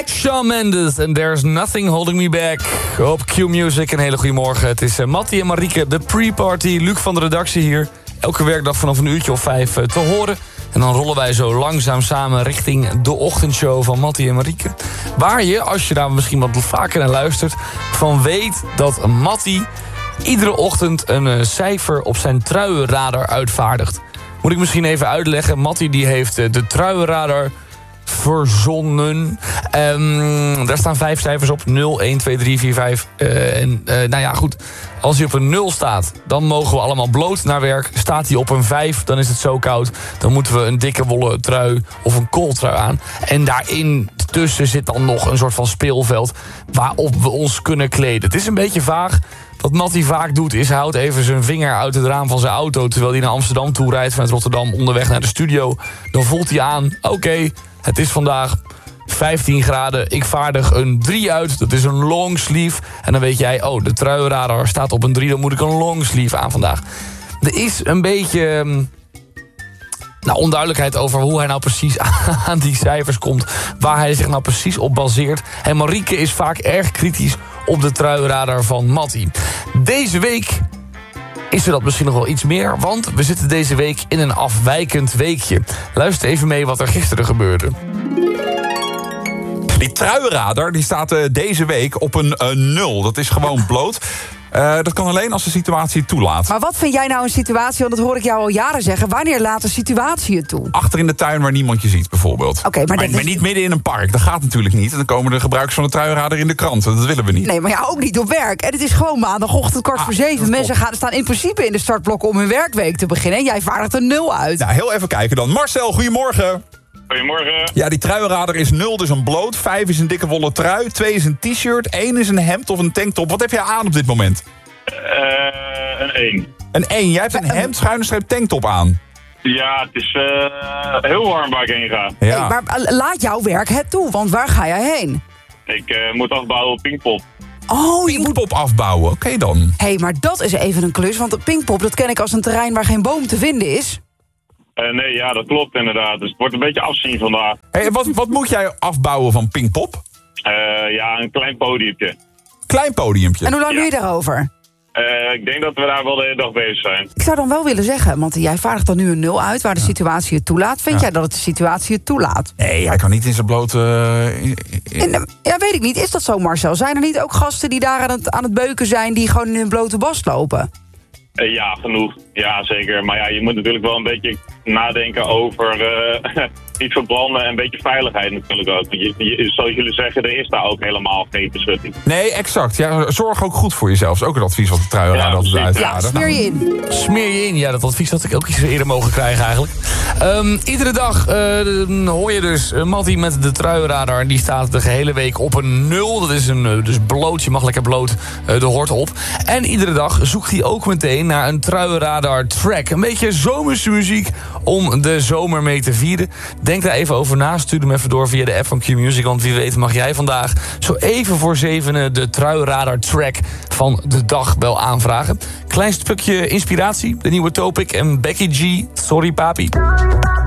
Shawn Mendes en There's Nothing Holding Me Back. Op Q-Music, een hele goede morgen. Het is Mattie en Marieke, de pre-party. Luc van de redactie hier. Elke werkdag vanaf een uurtje of 5 te horen. En dan rollen wij zo langzaam samen richting de ochtendshow van Mattie en Marieke. Waar je, als je daar misschien wat vaker naar luistert, van weet dat Mattie iedere ochtend een cijfer op zijn truienradar uitvaardigt. Moet ik misschien even uitleggen. Mattie die heeft de truienradar verzonnen. Daar staan 5 cijfers op. 0, 1, 2, 3, 4, 5. Nou ja, goed. Als hij op een 0 staat, dan mogen we allemaal bloot naar werk. Staat hij op een 5, dan is het zo koud. Dan moeten we een dikke wollen trui of een kooltrui aan. En daarin tussen zit dan nog een soort van speelveld waarop we ons kunnen kleden. Het is een beetje vaag. Wat Mattie vaak doet is, hij houdt even zijn vinger uit het raam van zijn auto terwijl hij naar Amsterdam toe rijdt vanuit Rotterdam onderweg naar de studio. Dan voelt hij aan, oké, het is vandaag 15 graden. Ik vaardig een 3 uit, dat is een longsleeve. En dan weet jij, oh, de truienradar staat op een 3, dan moet ik een longsleeve aan vandaag. Er is een beetje onduidelijkheid over hoe hij nou precies aan die cijfers komt. Waar hij zich nou precies op baseert. En Marieke is vaak erg kritisch op de truienradar van Mattie. Deze week is er dat misschien nog wel iets meer, want we zitten deze week in een afwijkend weekje. Luister even mee wat er gisteren gebeurde. Die truienradar die staat deze week op een 0. Dat is gewoon bloot. Dat kan alleen als de situatie het toelaat. Maar wat vind jij nou een situatie, want dat hoor ik jou al jaren zeggen. Wanneer laat de situatie het toe? Achter in de tuin waar niemand je ziet, bijvoorbeeld. Oké, maar niet midden in een park. Dat gaat natuurlijk niet. En dan komen de gebruikers van de truienradar in de krant. Dat willen we niet. Nee, maar ja, ook niet op werk. En het is gewoon maandagochtend 6:45. Mensen staan in principe in de startblokken om hun werkweek te beginnen. En jij vaardigt een 0 uit. Nou, heel even kijken dan. Marcel, goedemorgen. Goedemorgen. Ja, die truienradar is 0, dus een bloot. 5 is een dikke wollen trui. 2 is een t-shirt. 1 is een hemd of een tanktop. Wat heb jij aan op dit moment? Een 1. Een 1. Jij hebt een hemd, schuine streep tanktop aan. Ja, het is heel warm waar ik heen ga. Ja. Hey, maar laat jouw werk het toe, want waar ga jij heen? Ik moet afbouwen op Pinkpop. Oh, je moet Pinkpop afbouwen. Oké dan. Hé, maar dat is even een klus, want de Pinkpop, dat ken ik als een terrein waar geen boom te vinden is. Nee, ja, dat klopt inderdaad. Dus het wordt een beetje afzien vandaag. Hey, wat moet jij afbouwen van Pinkpop? Ja, een klein podiumpje. Klein podiumpje. En hoe lang doe je daarover? Ik denk dat we daar wel de hele dag bezig zijn. Ik zou dan wel willen zeggen, want jij vaardigt dan nu een 0 uit waar de situatie het toelaat. Vind jij dat het de situatie het toelaat? Nee, hij kan niet in zijn blote... Ja, weet ik niet. Is dat zo, Marcel? Zijn er niet ook gasten die daar aan het beuken zijn die gewoon in hun blote bast lopen? Ja, genoeg. Ja, zeker. Maar ja, je moet natuurlijk wel een beetje nadenken over niet verbranden en een beetje veiligheid natuurlijk ook. Zoals jullie zeggen, er is daar ook helemaal geen beschutting. Nee, exact. Ja, zorg ook goed voor jezelf. Dat is ook een advies wat de truienradar altijd uitraden. Ja, smeer je in. Smeer je in. Ja, dat advies had ik ook iets eerder mogen krijgen eigenlijk. Iedere dag hoor je dus Mattie met de truienradar. Die staat de gehele week op een 0. Dat is dus bloot. Je mag lekker bloot de hort op. En iedere dag zoekt hij ook meteen naar een truienradar track. Een beetje zomerse muziek om de zomer mee te vieren. Denk daar even over na. Stuur hem even door via de app van Q-Music. Want wie weet mag jij vandaag zo even voor 7 de truienradar track van de dag wel aanvragen. Klein stukje inspiratie. De nieuwe Topic en Becky G. Sorry papi.